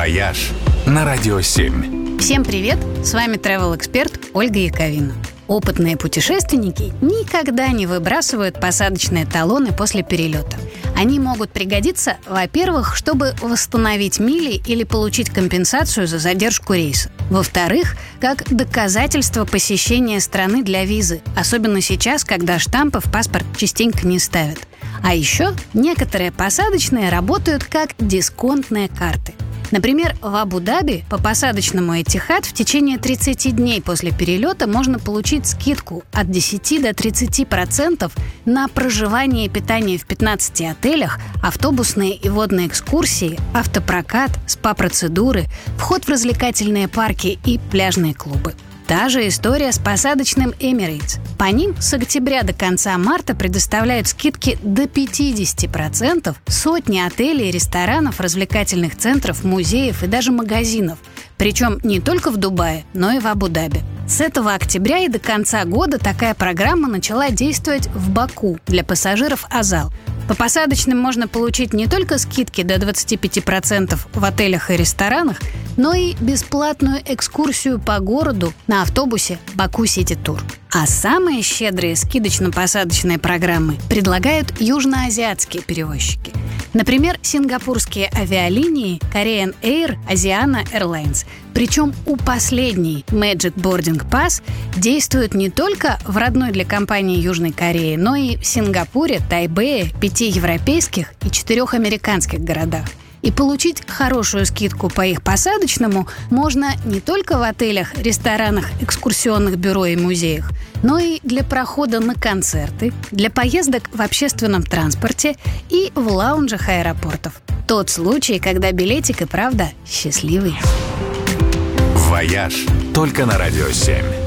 «Вояж» на Радио 7. Всем привет! С вами travel-эксперт Ольга Яковина. Опытные путешественники никогда не выбрасывают посадочные талоны после перелета. Они могут пригодиться, во-первых, чтобы восстановить мили или получить компенсацию за задержку рейса. Во-вторых, как доказательство посещения страны для визы, особенно сейчас, когда штампы в паспорт частенько не ставят. А еще некоторые посадочные работают как дисконтные карты. Например, в Абу-Даби по посадочному Этихад в течение 30 дней после перелета можно получить скидку от 10 до 30% на проживание и питание в 15 отелях, автобусные и водные экскурсии, автопрокат, спа-процедуры, вход в развлекательные парки и пляжные клубы. Та же история с посадочным Emirates. По ним с октября до конца марта предоставляют скидки до 50% сотни отелей, ресторанов, развлекательных центров, музеев и даже магазинов. Причем не только в Дубае, но и в Абу-Даби. С этого октября и до конца года такая программа начала действовать в Баку для пассажиров Азал. По посадочным можно получить не только скидки до 25% в отелях и ресторанах, но и бесплатную экскурсию по городу на автобусе Баку-Сити Тур. А самые щедрые скидочно-посадочные программы предлагают южноазиатские перевозчики. Например, сингапурские авиалинии Korean Air, Asiana Airlines. Причем у последней Magic Boarding Pass действует не только в родной для компании Южной Кореи, но и в Сингапуре, Тайбэе, 5 европейских и 4 американских городах. И получить хорошую скидку по их посадочному можно не только в отелях, ресторанах, экскурсионных бюро и музеях, но и для прохода на концерты, для поездок в общественном транспорте и в лаунжах аэропортов. Тот случай, когда билетик и правда счастливый. «Вояж» только на Радио 7.